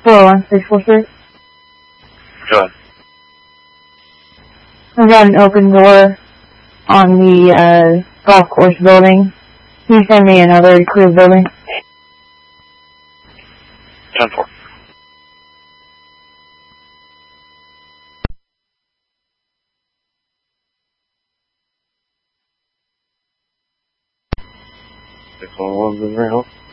41646. Go ahead. I've got an open door on the golf course building. Can you send me another clear building? 10-4. Six 1 1, very helpful.